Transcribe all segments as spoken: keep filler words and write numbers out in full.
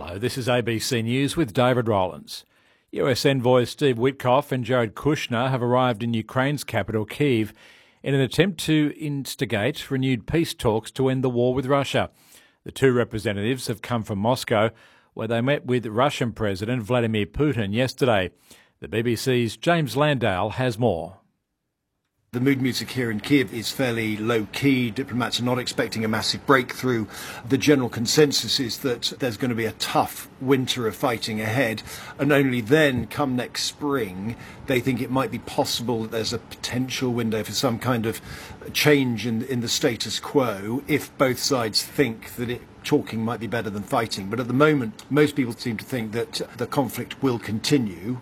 Hello, this is A B C News with David Rowlands. U S envoys Steve Witkoff and Jared Kushner have arrived in Ukraine's capital, Kyiv, in an attempt to instigate renewed peace talks to end the war with Russia. The two representatives have come from Moscow, where they met with Russian President Vladimir Putin yesterday. The B B C's James Landale has more. The mood music here in Kyiv is fairly low-key. Diplomats are not expecting a massive breakthrough. The general consensus is that there's going to be a tough winter of fighting ahead, and only then, come next spring, they think it might be possible that there's a potential window for some kind of change in, in the status quo if both sides think that it, talking might be better than fighting. But at the moment, most people seem to think that the conflict will continue.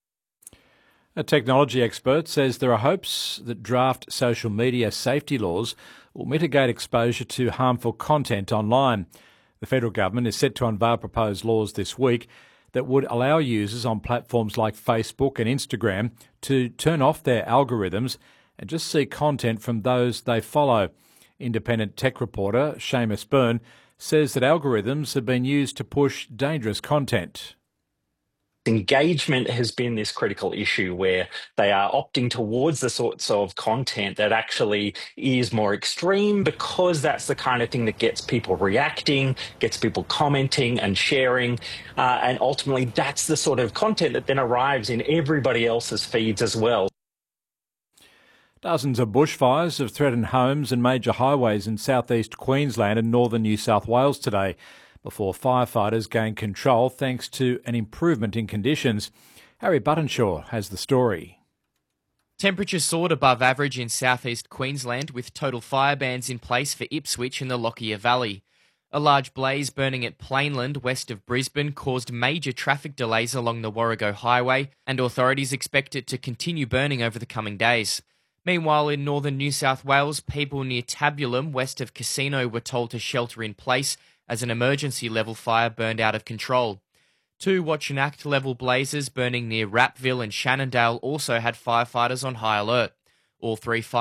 A technology expert says there are hopes that draft social media safety laws will mitigate exposure to harmful content online. The federal government is set to unveil proposed laws this week that would allow users on platforms like Facebook and Instagram to turn off their algorithms and just see content from those they follow. Independent tech reporter Seamus Byrne says that algorithms have been used to push dangerous content. Engagement has been this critical issue where they are opting towards the sorts of content that actually is more extreme because that's the kind of thing that gets people reacting, gets people commenting and sharing, uh, and ultimately that's the sort of content that then arrives in everybody else's feeds as well. Dozens of bushfires have threatened homes and major highways in southeast Queensland and northern New South Wales today, before firefighters gained control thanks to an improvement in conditions. Harry Buttonshaw has the story. Temperatures soared above average in southeast Queensland, with total fire bans in place for Ipswich and the Lockyer Valley. A large blaze burning at Plainland, west of Brisbane, caused major traffic delays along the Warrego Highway, and authorities expect it to continue burning over the coming days. Meanwhile, in northern New South Wales, people near Tabulum, west of Casino, were told to shelter in place as an emergency level fire burned out of control. Two Watch and Act level blazes burning near Rappville and Shannondale also had firefighters on high alert. All three fire